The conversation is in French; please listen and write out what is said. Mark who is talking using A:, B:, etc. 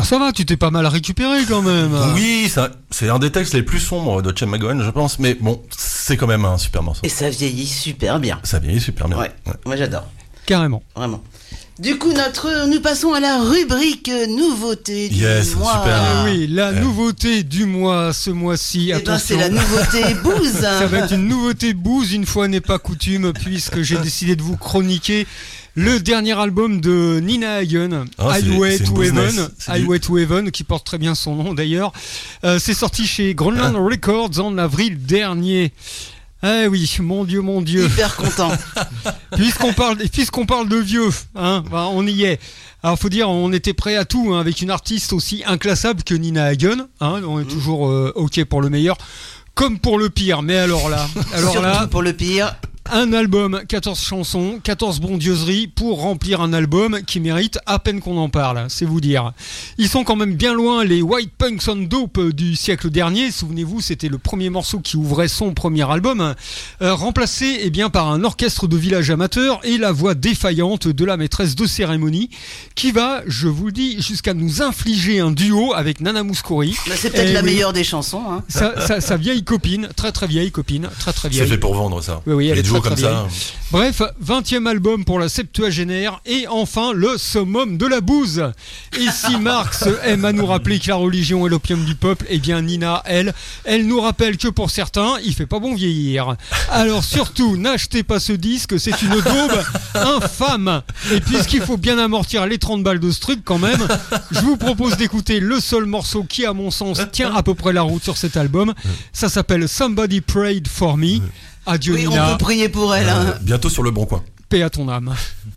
A: ça va, tu t'es pas mal récupéré quand même.
B: Oui, c'est un des textes les plus sombres de Chaim McGowan, je pense, mais bon, c'est quand même un super morceau.
C: Et ça vieillit super bien.
B: Ça vieillit super bien.
C: Ouais. Moi j'adore.
A: Carrément.
C: Vraiment. Du coup, nous passons à la rubrique nouveauté du mois.
B: Super.
A: Oui, la nouveauté du mois, ce mois-ci.
C: Eh ben, c'est la nouveauté bouse.
A: Ça va être une nouveauté bouse, une fois n'est pas coutume, puisque j'ai décidé de vous chroniquer le dernier album de Nina Hagen, Highway to Heaven, Highway to Heaven, qui porte très bien son nom d'ailleurs. C'est sorti chez Groenland Records en avril dernier. Ah oui, mon Dieu.
C: Hyper content.
A: Puisqu'on parle de vieux, hein, bah, on y est. Alors faut dire, on était prêt à tout, hein, avec une artiste aussi inclassable que Nina Hagen. Hein, on est toujours ok pour le meilleur, comme pour le pire. Mais alors là,
C: surtout pour le pire.
A: Un album, 14 chansons, 14 bondieuseries pour remplir un album qui mérite à peine qu'on en parle, c'est vous dire. Ils sont quand même bien loin, les White Punks on Dope du siècle dernier. Souvenez-vous, c'était le premier morceau qui ouvrait son premier album, remplacé par un orchestre de village amateur et la voix défaillante de la maîtresse de cérémonie qui va, je vous le dis, jusqu'à nous infliger un duo avec Nana Mouskouri.
C: Là, c'est peut-être la meilleure des chansons. Hein.
A: Sa vieille copine, très vieille copine, très vieille.
B: C'est fait pour vendre ça.
A: Oui, elle est
B: comme ça.
A: Bref, 20e album pour la septuagénaire et enfin le summum de la bouse. Et si Marx aime à nous rappeler que la religion est l'opium du peuple, eh bien Nina, elle nous rappelle que pour certains, il fait pas bon vieillir. Alors surtout, n'achetez pas ce disque, c'est une daube infâme. Et puisqu'il faut bien amortir les 30 balles de ce truc quand même, je vous propose d'écouter le seul morceau qui, à mon sens, tient à peu près la route sur cet album. Ça s'appelle Somebody Prayed for Me. Adieu
C: oui,
A: Nina.
C: On peut prier pour elle. Hein.
B: Bientôt sur le bon coin.
A: Paix à ton âme.